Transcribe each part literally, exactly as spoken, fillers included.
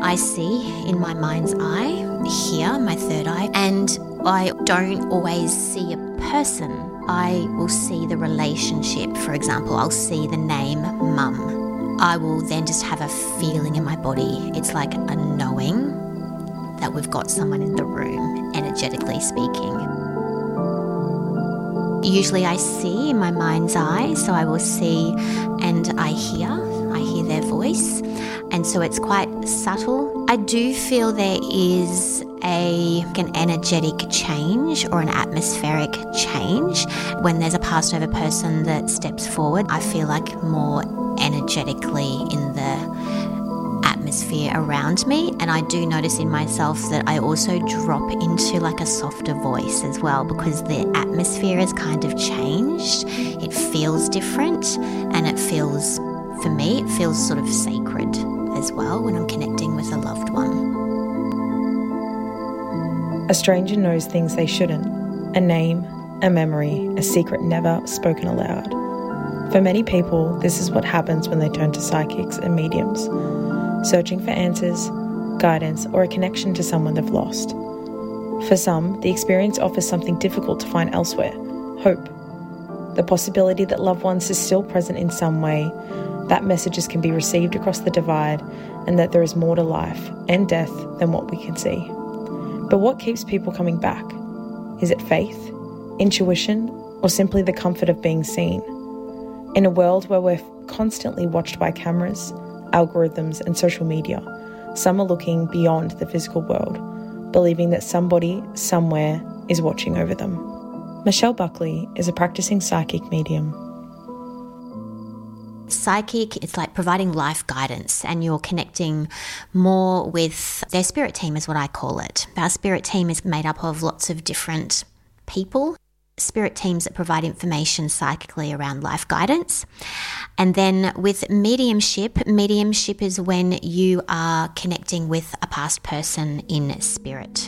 I see in my mind's eye, here, my third eye, and I don't always see a person. I will see the relationship. For example, I'll see the name Mum. I will then just have a feeling in my body. It's like a knowing that we've got someone in the room, energetically speaking. Usually I see in my mind's eye, so I will see and I hear, I hear their voice, and so it's quite subtle. I do feel there is a an energetic change or an atmospheric change. When there's a passed over person that steps forward, I feel like more energetically in the atmosphere around me, and I do notice in myself that I also drop into like a softer voice as well, because the atmosphere has kind of changed. It feels different, and it feels, for me, it feels sort of sacred as well when I'm connecting with a loved one. A stranger knows things they shouldn't. A name, a memory, a secret never spoken aloud. For many people, this is what happens when they turn to psychics and mediums, searching for answers, guidance, or a connection to someone they've lost. For some, the experience offers something difficult to find elsewhere: hope. The possibility that loved ones is still present in some way, that messages can be received across the divide, and that there is more to life and death than what we can see. But what keeps people coming back? Is it faith, intuition, or simply the comfort of being seen? In a world where we're constantly watched by cameras, algorithms, and social media, some are looking beyond the physical world, believing that somebody, somewhere, is watching over them. Michelle Buckley is a practicing psychic medium. Psychic, it's like providing life guidance, and you're connecting more with their spirit team is what I call it. Our spirit team is made up of lots of different people, spirit teams that provide information psychically around life guidance. And then with mediumship, mediumship is when you are connecting with a past person in spirit.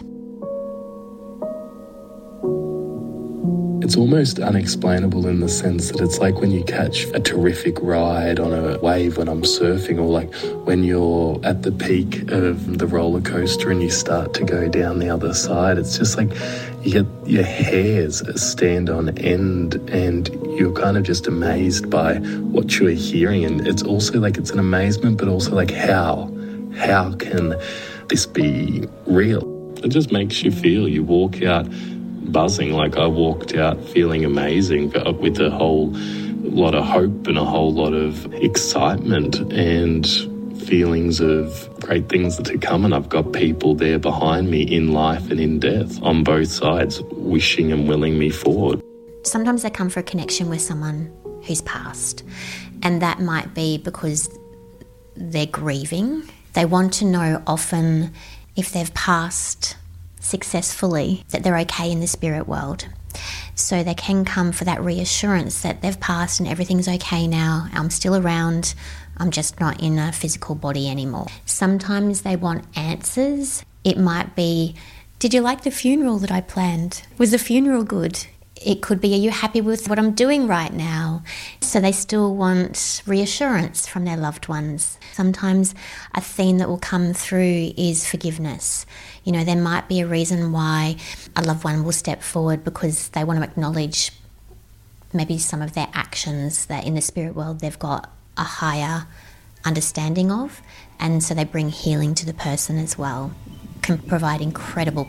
It's almost unexplainable in the sense that it's like when you catch a terrific ride on a wave when I'm surfing, or like when you're at the peak of the roller coaster and you start to go down the other side. It's just like you get your hairs stand on end and you're kind of just amazed by what you're hearing. And it's also like it's an amazement, but also like how? How can this be real? It just makes you feel. You walk out buzzing. Like I walked out feeling amazing, but with a whole lot of hope and a whole lot of excitement and feelings of great things to come. And I've got people there behind me in life and in death on both sides, wishing and willing me forward. Sometimes they come for a connection with someone who's passed, and that might be because they're grieving. They want to know often if they've passed successfully, that they're okay in the spirit world. So they can come for that reassurance that they've passed and everything's okay now. I'm still around. I'm just not in a physical body anymore. Sometimes they want answers. It might be, did you like the funeral that I planned? Was the funeral good? It could be, are you happy with what I'm doing right now? So they still want reassurance from their loved ones. Sometimes a theme that will come through is forgiveness. You know, there might be a reason why a loved one will step forward because they want to acknowledge maybe some of their actions that in the spirit world they've got a higher understanding of, and so they bring healing to the person as well. Can provide incredible